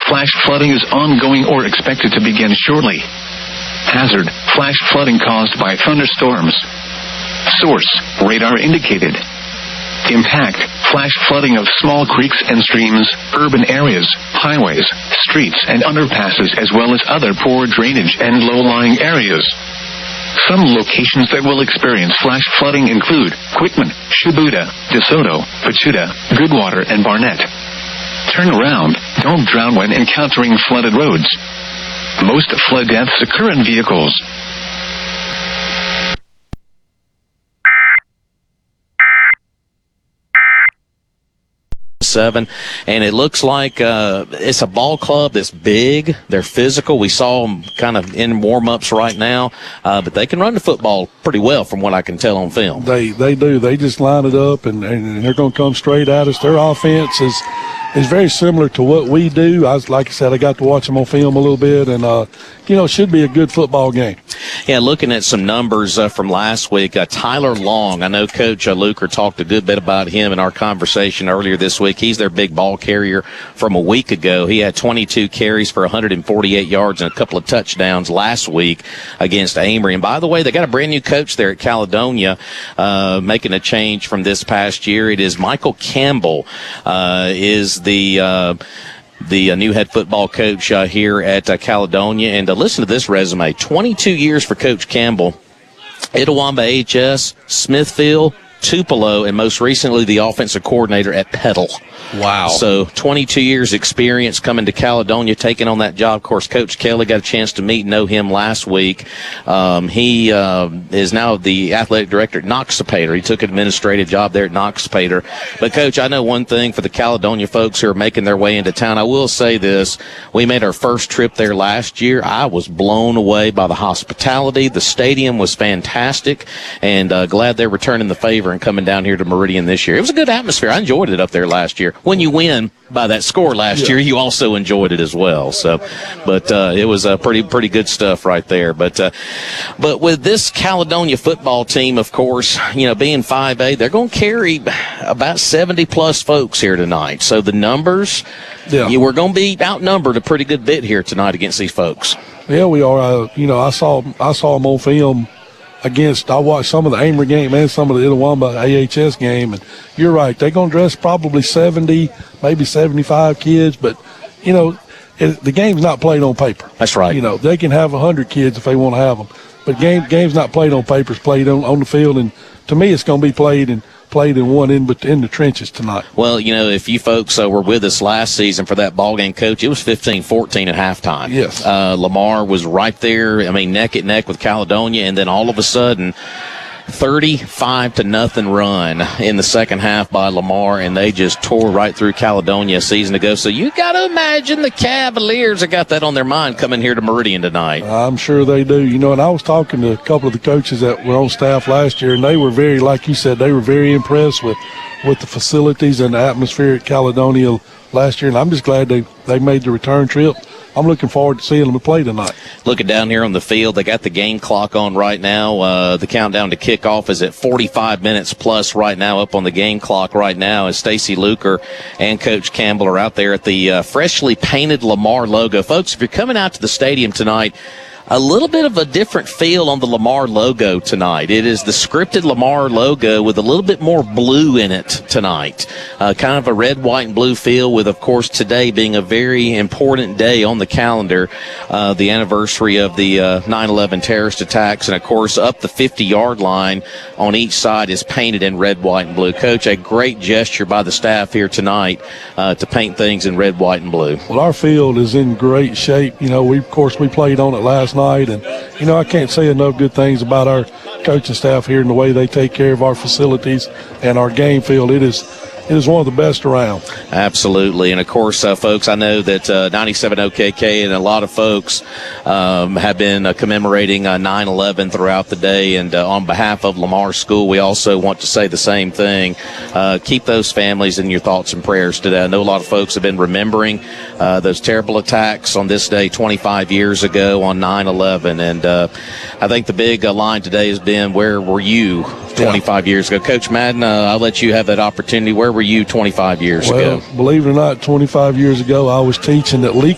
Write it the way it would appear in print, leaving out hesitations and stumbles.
Flash flooding is ongoing or expected to begin shortly. Hazard, flash flooding caused by thunderstorms. Source, radar indicated. Impact, flash flooding of small creeks and streams, urban areas, highways, streets and underpasses, as well as other poor drainage and low-lying areas. Some locations that will experience flash flooding include Quitman, Shibuya, DeSoto, Pachuta, Goodwater, and Barnett. Turn around. Don't drown when encountering flooded roads. Most flood deaths occur in vehicles. And it looks like it's a ball club that's big. They're physical. We saw them kind of in warm-ups right now, but they can run the football pretty well from what I can tell on film. They do. They just line it up, and they're going to come straight at us. Their offense is very similar to what we do. Like I said, I got to watch them on film a little bit, and it should be a good football game. Yeah, looking at some numbers from last week, Tyler Long, I know Coach Luker talked a good bit about him in our conversation earlier this week. He's their big ball carrier from a week ago. He had 22 carries for 148 yards and a couple of touchdowns last week against Amory. And by the way, they got a brand new coach there at Caledonia, making a change from this past year. It is Michael Campbell, is the new head football coach here at Caledonia. And listen to this resume. 22 years for Coach Campbell. Itawamba HS, Smithfield, Tupelo, and most recently the offensive coordinator at Petal. Wow. So 22 years experience coming to Caledonia, taking on that job. Of course, Coach Kelly got a chance to meet and know him last week. He is now the athletic director at Noxapater. He took an administrative job there at Noxapater. But, Coach, I know one thing for the Caledonia folks who are making their way into town. I will say this. We made our first trip there last year. I was blown away by the hospitality. The stadium was fantastic, and glad they're returning the favor and coming down here to Meridian this year. It was a good atmosphere. I enjoyed it up there last year. When you win by that score last year, you also enjoyed it as well. So, but it was pretty good stuff right there. But with this Caledonia football team, of course, being 5A, they're going to carry about 70 plus folks here tonight. So the numbers, we're going to be outnumbered a pretty good bit here tonight against these folks. Yeah, we are. I saw them on film. I watched some of the Amory game and some of the Itawamba AHS game, and you're right. They're going to dress probably 70, maybe 75 kids, but, the game's not played on paper. That's right. They can have 100 kids if they want to have them, but game's not played on paper. It's played on the field, and to me it's going to be played in the trenches tonight. Well, if you folks were with us last season for that ball game, Coach, it was 15-14 at halftime. Yes. Lamar was right there, neck and neck with Caledonia, and then all of a sudden 35-0 run in the second half by Lamar, and they just tore right through Caledonia a season ago. So you got to imagine the Cavaliers have got that on their mind coming here to Meridian tonight. I'm sure they do. And I was talking to a couple of the coaches that were on staff last year, and they were very, like you said, they were very impressed with the facilities and the atmosphere at Caledonia last year, and I'm just glad they made the return trip. I'm looking forward to seeing them play tonight. Looking down here on the field, they got the game clock on right now. The countdown to kickoff is at 45 minutes plus right now, up on the game clock right now, as Stacy Luker and Coach Campbell are out there at the freshly painted Lamar logo. Folks, if you're coming out to the stadium tonight, a little bit of a different feel on the Lamar logo tonight. It is the scripted Lamar logo with a little bit more blue in it tonight. Kind of a red, white, and blue feel with, of course, today being a very important day on the calendar, the anniversary of the 9/11 terrorist attacks. And, of course, up the 50-yard line on each side is painted in red, white, and blue. Coach, a great gesture by the staff here tonight to paint things in red, white, and blue. Well, our field is in great shape. We played on it last night, and I can't say enough good things about our coaching staff here and the way they take care of our facilities and our game field. It is one of the best around. Absolutely. And, of course, folks, I know that 97 OKK and a lot of folks have been commemorating 9/11 throughout the day. And on behalf of Lamar School, we also want to say the same thing. Keep those families in your thoughts and prayers today. I know a lot of folks have been remembering those terrible attacks on this day 25 years ago on 9/11. And I think the big line today has been, where were you 25 years ago? Coach Madden, I'll let you have that opportunity. Where were you 25 years ago? Well, believe it or not, 25 years ago, I was teaching at Lee